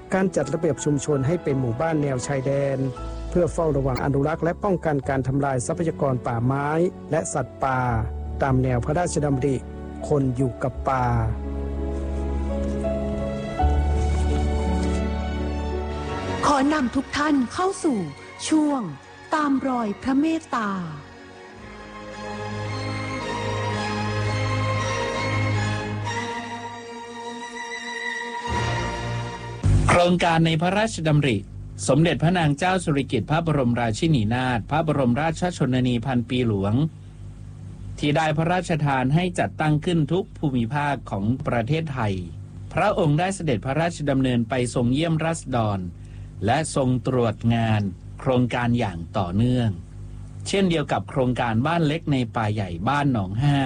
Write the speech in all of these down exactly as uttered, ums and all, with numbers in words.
การจัดระเบียบชุมชนให้เป็นหมู่บ้านแนวชายแดนเพื่อเฝ้าระวังอนุรักษ์และป้องกันการทำลายทรัพยากรป่าไม้และสัตว์ป่าตามแนวพระราชดำริคนอยู่กับป่าขอนำทุกท่านเข้าสู่ช่วงตามรอยพระเมตตาโครงการในพระราชดำริสมเด็จพระนางเจ้าสิริกิติ์พระบรมราชินีนาถพระบรมราชชนนีพันปีหลวงที่ได้พระราชทานให้จัดตั้งขึ้นทุกภูมิภาคของประเทศไทยพระองค์ได้เสด็จพระราชดำเนินไปทรงเยี่ยมราษฎรและทรงตรวจงานโครงการอย่างต่อเนื่องเช่นเดียวกับโครงการบ้านเล็กในป่าใหญ่บ้านหนองห้า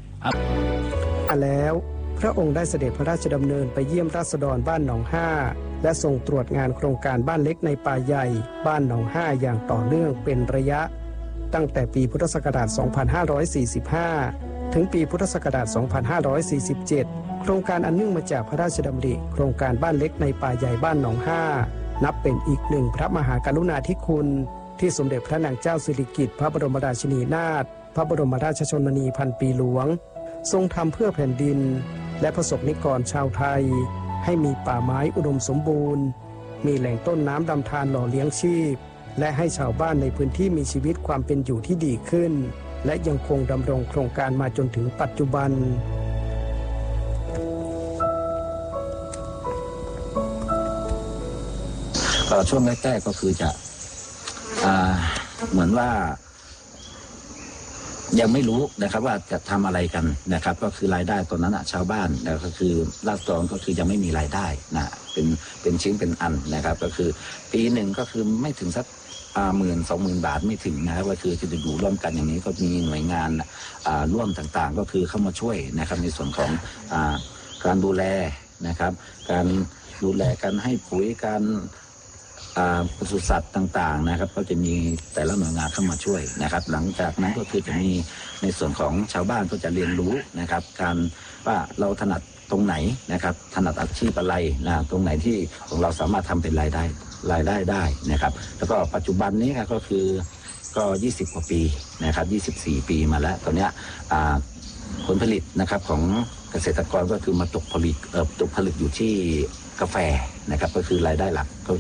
แล้วพระองค์ได้เสด็จพระราชดำเนินไปเยี่ยมราษฎรบ้านหนองห้าและทรงตรวจงานโครงการบ้านเล็กในป่าใหญ่บ้านหนองห้าอย่างต่อเนื่องเป็นระยะตั้งแต่ปีพุทธศักราช สองพันห้าร้อยสี่สิบห้า ถึงปีพุทธศักราช สองพันห้าร้อยสี่สิบเจ็ด โครงการอันเนื่องมาจากพระราชดำริโครงการบ้านเล็กในป่าใหญ่บ้านหนองห้านับเป็นอีกหนึ่งพระมหากรุณาธิคุณที่สมเด็จพระนางเจ้าสิริกิติ์พระบรมราชินีนาถพระบรมราชชนนีพันปีหลวงทรงทำเพื่อแผ่นดินและประสบนิกรชาวไทยให้มีป่าไม้อุดมสมบูรณ์มีแหล่งต้นน้ำลำธารหล่อเลี้ยงชีพและให้ชาวบ้านในพื้นที่มีชีวิตความเป็นอยู่ที่ดีขึ้นและยังคงดำรงโครงการมาจนถึงปัจจุบันช่วงแรกๆก็คือจะเหมือนว่ายังไม่รู้นะครับว่าจะทำอะไรกันนะครับก็คือรายได้ตอนนั้นชาวบ้านนะก็คือราษฎรก็คือยังไม่มีรายได้นะเป็นเป็นชิ้นเป็นอันนะครับก็คือปีหนึ่งก็คือไม่ถึงสักหมื่นสองหมื่นบาทไม่ถึงนะครับก็คือจะอยู่ร่วมกันอย่างนี้ก็มีหน่วยงานร่วมต่างๆก็คือเข้ามาช่วยนะครับในส่วนของการดูแลนะครับการดูแลการให้ปุ๋ยการปศุสัตว์ต่างๆนะครับก็จะมีแต่ละหน่วยงานเข้ามาช่วยนะครับหลังจากนั้นก็คือจะมีในส่วนของชาวบ้านก็จะเรียนรู้นะครับการว่าเราถนัดตรงไหนนะครับถนัดอาชีพอะไรนะตรงไหนที่ของเราสามารถทำเป็นรายได้รายได้ได้นะครับแล้วก็ปัจจุบันนี้ก็คือก็ยี่สิบกว่าปีนะครับยี่สิบสี่ปีมาแล้วตอนนี้ผลผลิตนะครับของเกษตรกรก็คือมาตกผลิตเอ่อตกผลิตอยู่ที่กาแฟนะครับก็คือรายได้หลักก็